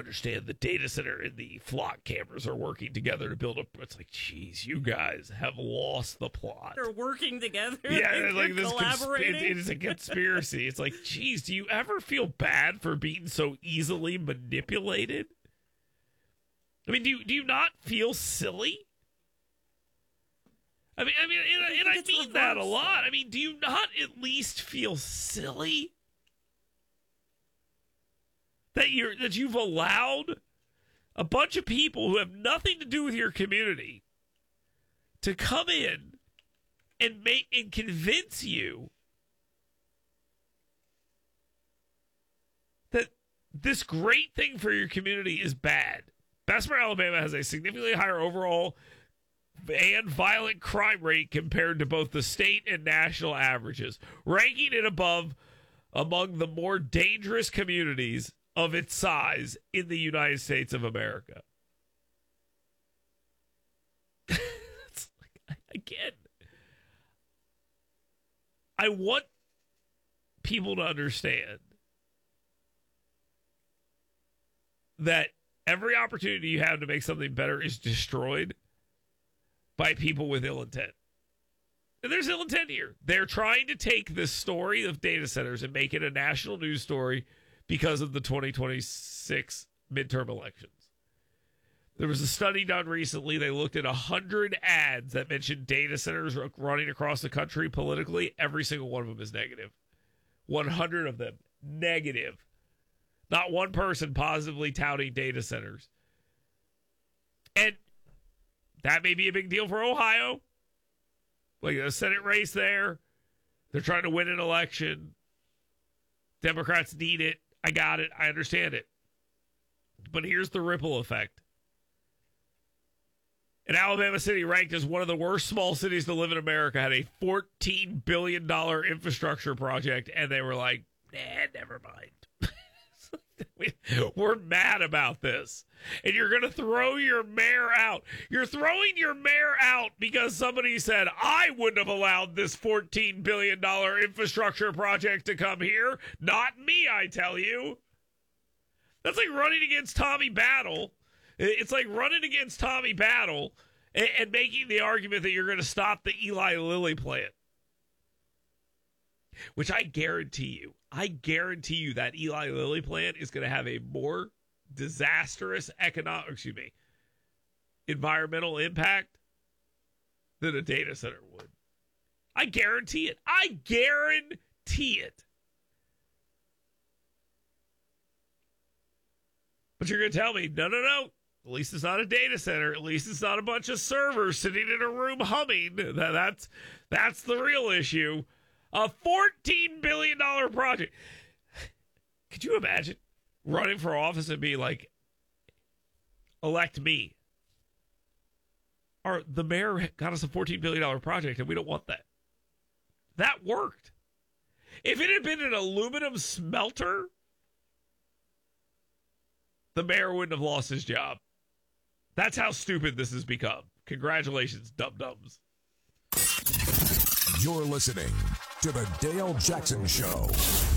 understand the data center and the flock cameras are working together to build a. It's like, geez, you guys have lost the plot. They're working together. Yeah, like this collaborating. it is a conspiracy. It's like, geez, do you ever feel bad for being so easily manipulated? I mean, do you not feel silly? I mean, and I mean that a lot. I mean, do you not at least feel silly that you've allowed a bunch of people who have nothing to do with your community to come in and convince you that this great thing for your community is bad? Bessemer, Alabama has a significantly higher overall and violent crime rate compared to both the state and national averages, ranking it among the more dangerous communities of its size in the United States of America. It's like, again, I want people to understand that every opportunity you have to make something better is destroyed by people with ill intent. And there's ill intent here. They're trying to take this story of data centers and make it a national news story because of the 2026 midterm elections. There was a study done recently. They looked at 100 ads that mentioned data centers running across the country politically. Every single one of them is negative. 100 of them negative. Not one person positively touting data centers. And that may be a big deal for Ohio. Like a Senate race there. They're trying to win an election. Democrats need it. I got it. I understand it. But here's the ripple effect. And Alabama City, ranked as one of the worst small cities to live in America, had a $14 billion infrastructure project, and they were like, nah, never mind. We're mad about this. And you're going to throw your mayor out. You're throwing your mayor out because somebody said, I wouldn't have allowed this $14 billion infrastructure project to come here. Not me, I tell you. That's like running against Tommy Battle. It's like running against Tommy Battle and making the argument that you're going to stop the Eli Lilly plant. Which I guarantee you that Eli Lilly plant is going to have a more disastrous environmental impact than a data center would. I guarantee it. I guarantee it. But you're going to tell me, no. At least it's not a data center. At least it's not a bunch of servers sitting in a room humming. That's the real issue. A $14 billion project. Could you imagine running for office and being like, elect me? Or the mayor got us a $14 billion project and we don't want that. That worked. If it had been an aluminum smelter, the mayor wouldn't have lost his job. That's how stupid this has become. Congratulations, dum-dums. You're listening to The Dale Jackson Show.